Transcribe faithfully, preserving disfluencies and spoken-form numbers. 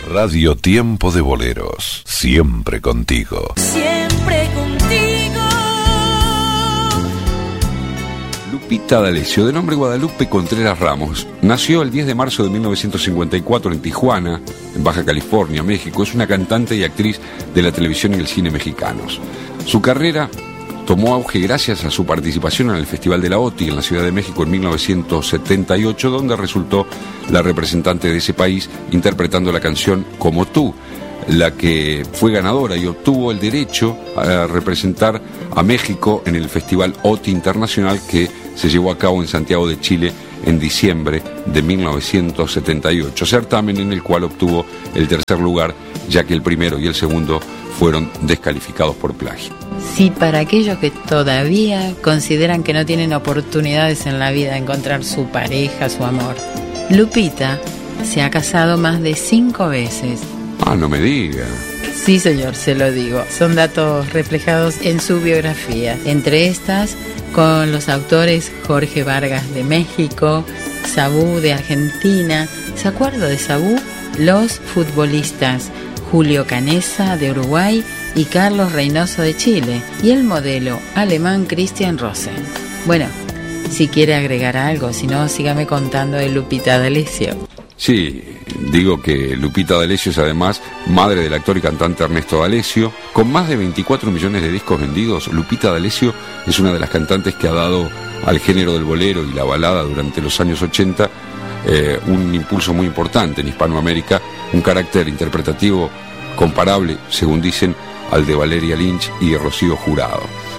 Radio Tiempo de Boleros, siempre contigo. Siempre contigo. Lupita D'Alessio, de nombre Guadalupe Contreras Ramos, nació el diez de marzo de mil novecientos cincuenta y cuatro en Tijuana, en Baja California, México. Es una cantante y actriz de la televisión y el cine mexicanos. Su carrera tomó auge gracias a su participación en el Festival de la O T I en la Ciudad de México en mil novecientos setenta y ocho, donde resultó la representante de ese país interpretando la canción Como tú, la que fue ganadora y obtuvo el derecho a representar a México en el Festival O T I Internacional que se llevó a cabo en Santiago de Chile en diciembre de mil novecientos setenta y ocho, certamen en el cual obtuvo el tercer lugar, ya que el primero y el segundo fueron descalificados por plagio. Sí, para aquellos que todavía consideran que no tienen oportunidades en la vida de encontrar su pareja, su amor, Lupita se ha casado más de cinco veces. Ah, no me diga. Sí, señor, se lo digo. Son datos reflejados en su biografía. Entre estas, con los autores Jorge Vargas de México, Sabú de Argentina. ¿Se acuerda de Sabú? Los futbolistas Julio Canessa de Uruguay y Carlos Reynoso de Chile, y el modelo alemán Christian Rosen. Bueno, si quiere agregar algo, si no, sígame contando de Lupita D'Alessio. Sí, digo que Lupita D'Alessio es además madre del actor y cantante Ernesto D'Alessio. Con más de veinticuatro millones de discos vendidos, Lupita D'Alessio es una de las cantantes que ha dado al género del bolero y la balada durante los años ochenta eh, un impulso muy importante en Hispanoamérica, un carácter interpretativo comparable, según dicen, al de Valeria Lynch y Rocío Jurado.